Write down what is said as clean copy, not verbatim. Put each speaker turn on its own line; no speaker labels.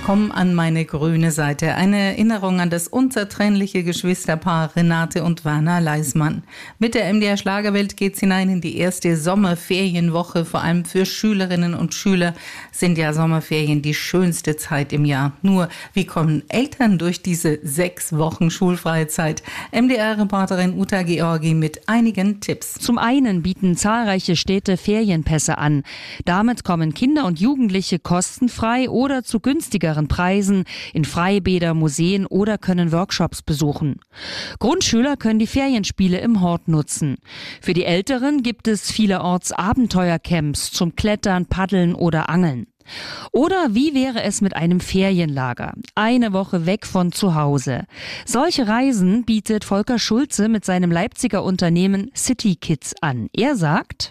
Komm an meine grüne Seite. Eine Erinnerung an das unzertrennliche Geschwisterpaar Renate und Werner Leismann. Mit der MDR Schlagerwelt geht's hinein in die erste Sommerferienwoche. Vor allem für Schülerinnen und Schüler sind ja Sommerferien die schönste Zeit im Jahr. Nur, wie kommen Eltern durch diese 6 Wochen schulfreie Zeit? MDR-Reporterin Uta Georgi mit einigen Tipps.
Zum einen bieten zahlreiche Städte Ferienpässe an. Damit kommen Kinder und Jugendliche kostenfrei oder zu günstigeren Preisen in Freibäder, Museen oder können Workshops besuchen. Grundschüler können die Ferienspiele im Hort nutzen. Für die Älteren gibt es vielerorts Abenteuercamps zum Klettern, Paddeln oder Angeln. Oder wie wäre es mit einem Ferienlager? Eine Woche weg von zu Hause. Solche Reisen bietet Volker Schulze mit seinem Leipziger Unternehmen City Kids an. Er sagt: